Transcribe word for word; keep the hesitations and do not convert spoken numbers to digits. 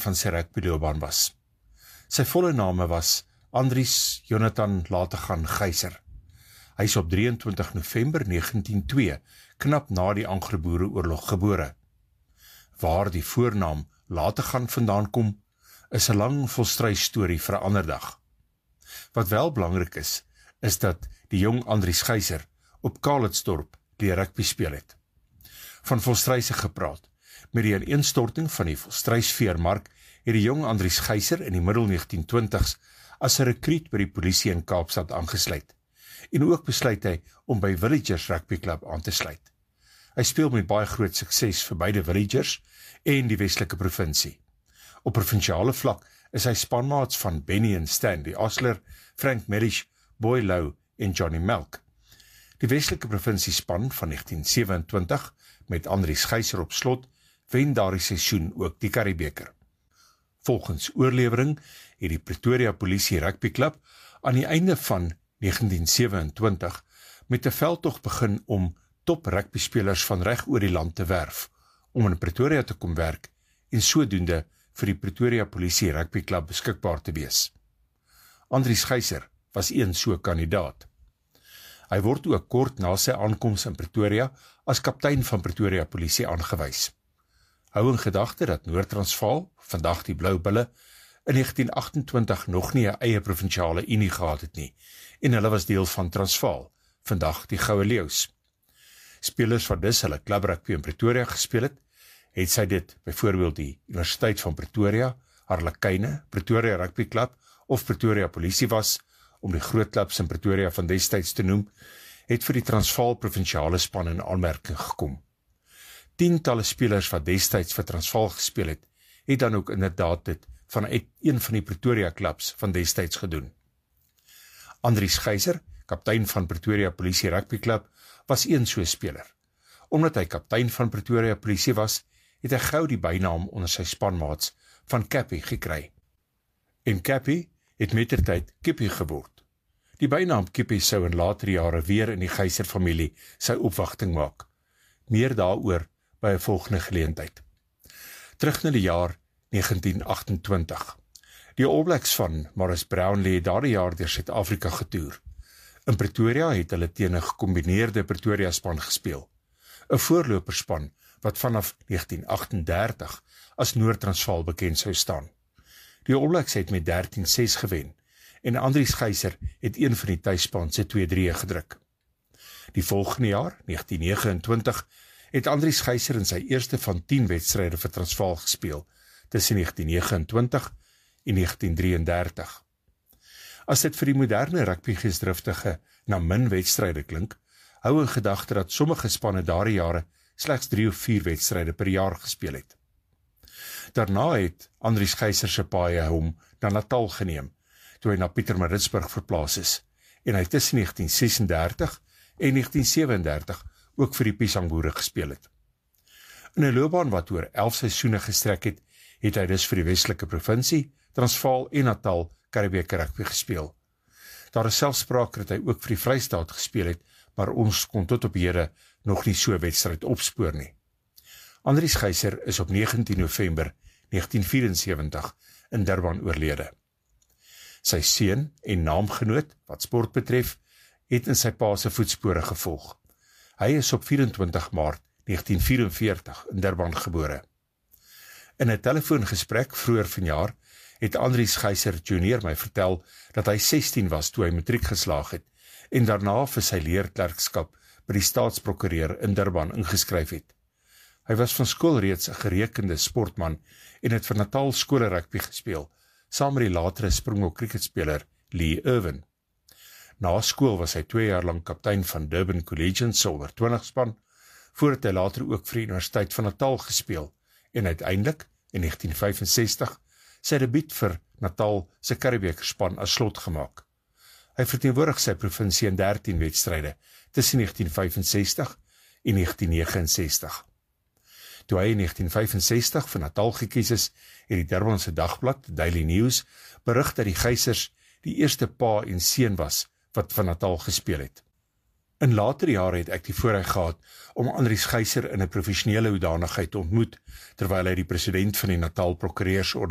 van sy rugbyloopbaan was. Sy volle name was Andries Jonathan Lategan Geyser. Hy is op drieëntwintig November negentien o twee, knap na die Anglo-Boereoorlog gebore. Waar die voornaam Lategan vandaan kom, is 'n lang volstruis storie vir 'n ander dag. Wat wel belangrik is, is dat die jong Andries Geyser op Calitzdorp die rugby speel het. Van volstruise gepraat, met die ineenstorting van die volstruisveermark het die jong Andries Geyser in die middel negentien twintigs as 'n rekruut by die polisie in Kaapstad aangesluit, en ook besluit hy om by Villagers Rugby Club aan te sluit. Hy speel met baie groot sukses vir beide Villagers en die Westelike provinsie. Op provinsiale vlak is hy spanmaats van Benny en Stanley Osler, Frank Medish, Boy Lowe en Johnny Melk. Die Westelike provinsie span van negentien sewe-en-twintig met Andries Geyser op slot, wen daardie seisoen ook die Curriebeeker. Volgens oorlewering het die Pretoria Polisie Rugby Club aan die einde van negentien sewe-en-twintig met 'n veldtog begin om top rugbyspelers van reg oor die land te werf, om in Pretoria te kom werk en sodoende vir die Pretoria Polisie Rugby Club beskikbaar te wees. Andries Geyser was een so kandidaat. Hy word ook kort na sy aankoms in Pretoria as kaptein van Pretoria Polisie aangewys. Hou in gedagte dat Noord-Transvaal, vandag die Blou Bulle, in negentien agt-en-twintig nog nie 'n eie provinsiale unie gehad het nie, en hulle was deel van Transvaal, vandag die Goue Leeu's. Spelers wat dus hulle klubrugby in Pretoria gespeel het, het sy dit byvoorbeeld die Universiteit van Pretoria, Harlekyne, Pretoria Rugby Club of Pretoria Polisie was, om die groot klubs in Pretoria van destyds te noem, het vir die Transvaal provinsiale span in aanmerking gekom. Tientalle spelers wat destyds vir Transvaal gespeel het, het dan ook inderdaad dit vanuit een van die Pretoria klubs van destyds gedoen. Andries Geyser, kaptein van Pretoria Polisie Rugby Club, was een so speler. Omdat hy kaptein van Pretoria Polisie was, het hy gou die bynaam onder sy spanmaats van Cappy gekry. En Cappy het mettertyd Kippie geword. Die bynaam Kippie sou in latere jare weer in die Geyser familie sy opwagting maak. Meer daaroor by 'n volgende geleentheid. Terug na die jaar negentien agt-en-twintig. Die All Blacks van Maurice Brownlee het daardie jaar deur Suid-Afrika getoer. In Pretoria het hulle teen 'n gekombineerde Pretoria span gespeel, 'n voorloperspan wat vanaf negentien agt-en-dertig as Noord-Transvaal bekend sou staan. Die All Blacks het met dertien ses gewen en Andries Geyser het een van die tuisspan se twee-drie gedruk. Die volgende jaar, negentien negenentwintig, het Andries Geyser in sy eerste van tien wedstryde vir Transvaal gespeel, tussen negentien negenentwintig en negentien drieëndertig. As dit vir die moderne rugbygeesdriftige na min wedstryde klink, hou in gedagte dat sommige spanne daardie jare slegs drie of vier wedstryde per jaar gespeel het. Daarna het Andries Geyser se paai hom na Natal geneem, toe hy na Pietermaritzburg verplaas is, en hy tussen negentien sesendertig en negentien sewendertig ook vir die Piesangboere gespeel het. In 'n loopbaan wat oor elf seisoene gestrek het, het hy dus vir die Westelike provinsie, Transvaal en Natal Curriebeeker rugby gespeel. Daar is selfs sprake dat hy ook vir die Vrystaat gespeel het, maar ons kon tot op hede nog nie so 'n wedstryd opspoor nie. Andries Geyser is op negentien November negentien vierensewentig in Durban oorlede. Sy seun en naamgenoot, wat sport betref, het in sy pa se voetspore gevolg. Hy is op vyerentwintig Maart negentien vierenveertig in Durban gebore. In 'n telefoongesprek vroeër vanjaar het Andries Geyser junior my vertel dat hy sestien was toe hy matriek geslaag het en daarna vir sy leerklerkskap by die staatsprokureur in Durban ingeskryf het. Hy was van skool reeds 'n gerekende sportman en het vir Natal skole rugby gespeel, saam met die latere Springbok cricketspeler Lee Irwin. Na skool was hy twee jaar lang kaptein van Durban Collegians se onder twintig span, voordat hy later ook vir die Universiteit van Natal gespeel en uiteindelik in negentien vyfensestig sy debuut vir Natal se Curriebeeker span as slot gemaak. Hy verteenwoordig sy provinsie in dertien wedstryde tussen negentien vyfensestig en negentien negenensestig. Toe hy in negentien vyfensestig vir Natal gekies is, het die Durbanse dagblad, Daily News, berig dat die Geysers die eerste pa en seun was wat van Natal gespeel het. In latere jare het ek die voorreg gehad om Andries Geyser in 'n professionele hoedanigheid te ontmoet, terwyl hy die president van die Natal Prokureursorde